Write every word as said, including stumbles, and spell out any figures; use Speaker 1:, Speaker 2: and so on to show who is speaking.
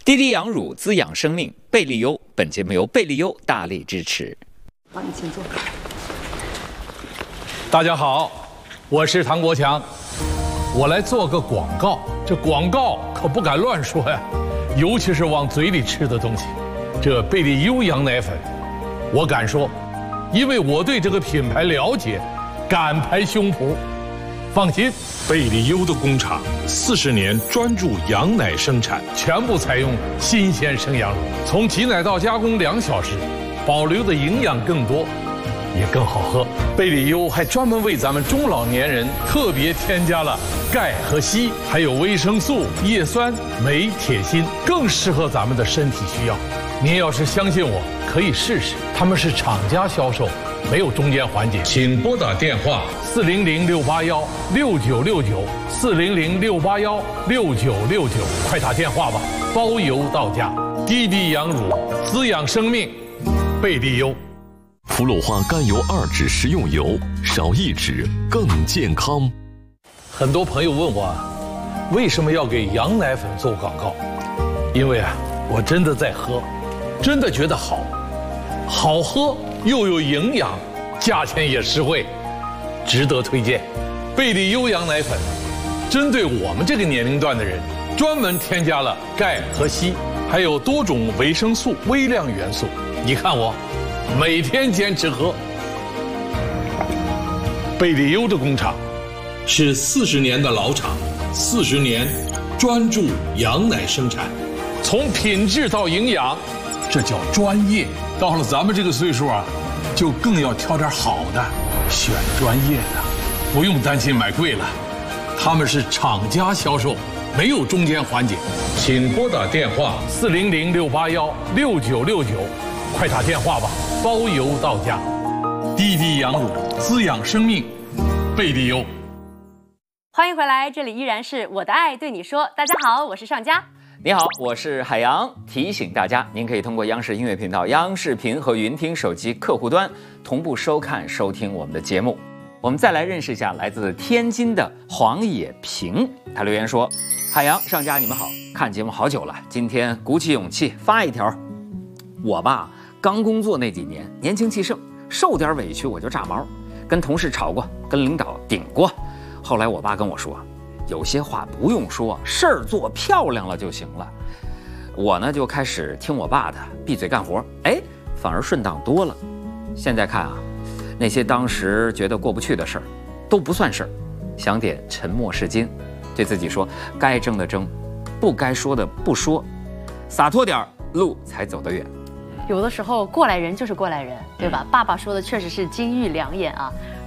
Speaker 1: 滴滴羊乳滋养生命，贝利优。本节目由贝利优大力支持。
Speaker 2: 好，你请坐。
Speaker 3: 大家好，我是唐国强，我来做个广告。这广告可不敢乱说呀，尤其是往嘴里吃的东西。这贝利优羊奶粉，我敢说，因为我对这个品牌了解，敢拍胸脯。放心，
Speaker 4: 贝利优的工厂四十年专注羊奶生产，
Speaker 3: 全部采用新鲜生羊乳，从挤奶到加工两小时，保留的营养更多，也更好喝。贝利优还专门为咱们中老年人特别添加了钙和硒，还有维生素、叶酸、镁、铁、锌，更适合咱们的身体需要。您要是相信我，可以试试。他们是厂家销售，没有中间环节。
Speaker 4: 请拨打电话
Speaker 3: 四零零六八幺六九六九四零零六八幺六九六九，快打电话吧，包邮到家。滴滴羊乳滋养生命，贝利优。
Speaker 5: 氟氯化甘油二酯食用油，少一酯更健康。
Speaker 3: 很多朋友问我，为什么要给羊奶粉做广告？因为啊，我真的在喝，真的觉得好，好喝又有营养，价钱也实惠，值得推荐。贝利优羊奶粉针对我们这个年龄段的人，专门添加了钙和硒，还有多种维生素、微量元素。你看我每天坚持喝。贝利优的工厂
Speaker 4: 是四十年的老厂，四十年专注羊奶生产，
Speaker 3: 从品质到营养，这叫专业。到了咱们这个岁数啊，就更要挑点好的，选专业的，不用担心买贵了。他们是厂家销售，没有中间环节。
Speaker 4: 请拨打电话
Speaker 3: 四零零六八幺六九六九，快打电话吧，包邮到家。滴滴羊乳滋养生命，贝利优。
Speaker 2: 欢迎回来，这里依然是我的爱对你说。大家好，我是尚佳。
Speaker 1: 你好，我是海洋。提醒大家，您可以通过央视音乐频道、央视频和云听手机客户端同步收看、收听我们的节目。我们再来认识一下来自天津的黄野平，他留言说：“海洋、尚佳，你们好，看节目好久了，今天鼓起勇气发一条。我吧，刚工作那几年，年轻气盛，受点委屈我就炸毛，跟同事吵过，跟领导顶过。后来我爸跟我说，有些话不用说，事儿做漂亮了就行了。我呢就开始听我爸的，闭嘴干活，哎，反而顺当多了。现在看啊，那些当时觉得过不去的事儿，都不算事儿。想点沉默是金，对自己说，该争的争，不该说的不说，洒脱点儿，路才走得远。
Speaker 2: 有的时候过来人就是过来人，对吧？嗯、爸爸说的确实是金玉良言啊。